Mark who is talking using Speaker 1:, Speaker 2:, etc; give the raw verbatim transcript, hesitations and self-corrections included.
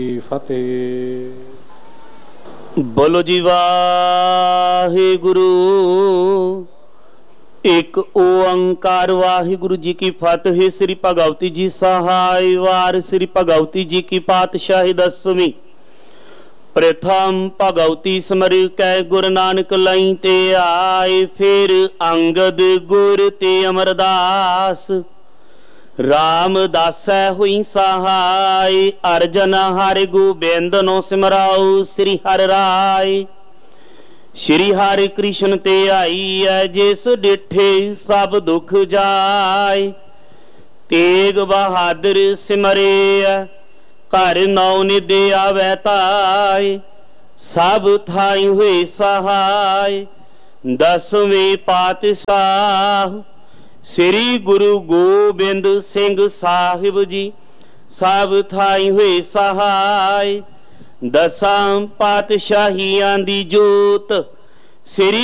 Speaker 1: ਫਤਿਹ।
Speaker 2: ਬੋਲੋ ਜੀ ਵਾਹਿਗੁਰੂ। ਇੱਕ ਓੰਕਾਰ ਵਾਹਿਗੁਰੂ ਜੀ ਕੀ ਫਤਿਹ। ਸ੍ਰੀ ਭਗਵਤੀ ਜੀ ਸਹਾਇ ਵਾਰ। ਸ੍ਰੀ ਭਗਵਤੀ ਜੀ ਕੀ ਪਾਤਸ਼ਾਹੀ ਦਸਵੀਂ। प्रथम भगवती समर कै गुरु नानक लई ते आए। फिर अंगद गुर ते अमरदास। रामदासै हुई सहाय। अर्जन हरि गोबिंद नो सिमराओ। श्री हरि राय श्री हरि कृष्ण ते आई है। जिस डिठे सब दुख जाय। तेग बहादुर सिमरे घर नौ निधि आवे ताय। सब थाई हुए सहाय। दसवें पातशाह श्री गुरु गोबिंद सिंह साहिब जी। सब थाई हुए सहाय। दसां पातशाहियां दी जोत श्री